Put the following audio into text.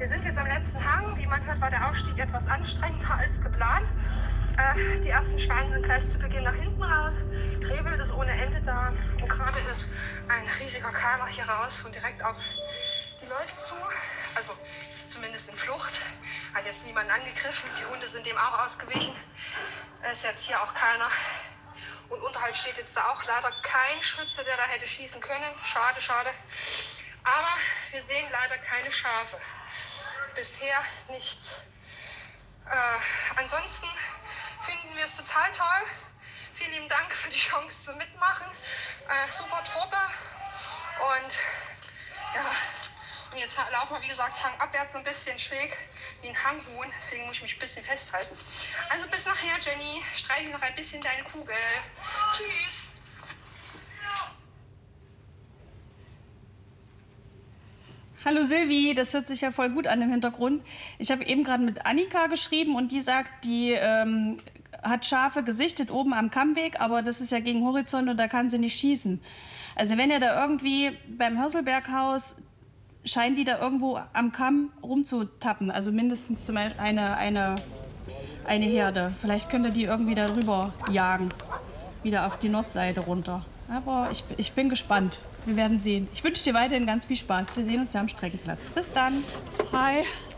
Wir sind jetzt am letzten Hang. Wie man hört, war der Aufstieg etwas anstrengender als geplant. Die ersten Schweine sind gleich zu Beginn nach hinten raus. Rehwild ist ohne Ende da. Und gerade ist ein riesiger Keimer hier raus und direkt auf die Leute zu. Also zumindest in Flucht. Hat jetzt niemanden angegriffen. Die Hunde sind dem auch ausgewichen. Ist jetzt hier auch keiner. Und unterhalb steht jetzt da auch leider kein Schütze, der da hätte schießen können. Schade, schade. Aber wir sehen leider keine Schafe. Bisher nichts. Ansonsten finden wir es total toll. Vielen lieben Dank für die Chance zu mitmachen. Super Truppe. Und ja, und jetzt laufen wir, wie gesagt, hangabwärts so ein bisschen schräg wie ein Hanghuhn. Deswegen muss ich mich ein bisschen festhalten. Also bis nachher, Jenny. Streiche noch ein bisschen deine Kugel. Tschüss. Hallo Silvi, das hört sich ja voll gut an im Hintergrund. Ich habe eben gerade mit Annika geschrieben und die sagt, die hat Schafe gesichtet oben am Kammweg, aber das ist ja gegen Horizont und da kann sie nicht schießen. Also wenn ihr da irgendwie beim Hörselberghaus, scheint die da irgendwo am Kamm rumzutappen, also mindestens zum Beispiel eine Herde. Vielleicht könnt ihr die irgendwie da rüber jagen, wieder auf die Nordseite runter. Aber ich bin gespannt. Wir werden sehen. Ich wünsche dir weiterhin ganz viel Spaß. Wir sehen uns ja am Streckenplatz. Bis dann. Hi.